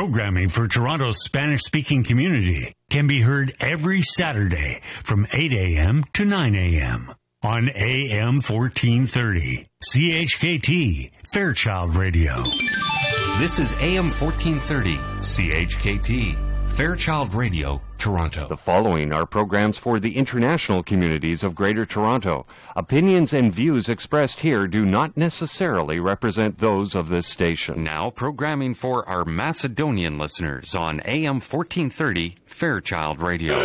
Programming for Toronto's Spanish-speaking community can be heard every Saturday from 8 a.m. to 9 a.m. on AM 1430, CHKT, Fairchild Radio. This is AM 1430, CHKT, Fairchild Radio, Toronto. The following are programs for the international communities of Greater Toronto. Opinions and views expressed here do not necessarily represent those of this station. Now programming for our Macedonian listeners on AM 1430, Fairchild Radio.